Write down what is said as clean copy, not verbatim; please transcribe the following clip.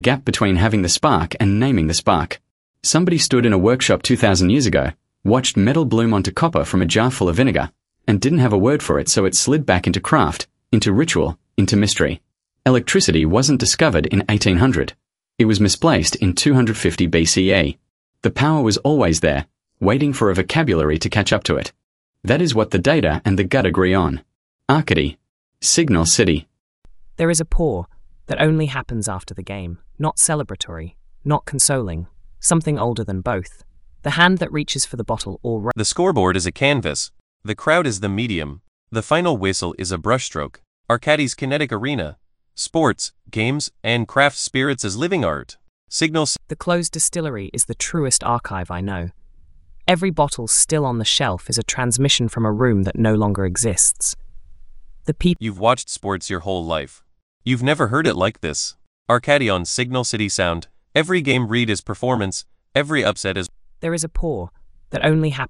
Gap between having the spark and naming the spark. Somebody stood in a workshop 2,000 years ago, watched metal bloom onto copper from a jar full of vinegar, and didn't have a word for it, so it slid back into craft, into ritual, into mystery. Electricity wasn't discovered in 1800. It was misplaced in 250 BCE. The power was always there, waiting for a vocabulary to catch up to it. That is what the data and the gut agree on. Arcady. Signal City. There is a pour that only happens after the game, not celebratory, not consoling, something older than both. The hand that reaches for the bottle or The scoreboard is a canvas. The crowd is the medium. The final whistle is a brushstroke. Arcady's kinetic arena. Sports, games, and craft spirits as living art. The closed distillery is the truest archive I know. Every bottle still on the shelf is a transmission from a room that no longer exists. The people. You've watched sports your whole life. You've never heard it like this. Arcady on Signal City Sound. Every game read is performance. Every upset is. There is a pour that only happens.